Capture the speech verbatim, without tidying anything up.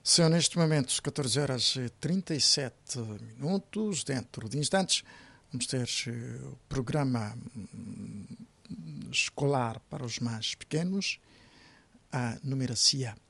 São neste momento catorze horas e trinta e sete minutos. Dentro de instantes vamos ter o programa escolar para os mais pequenos, a numeracia.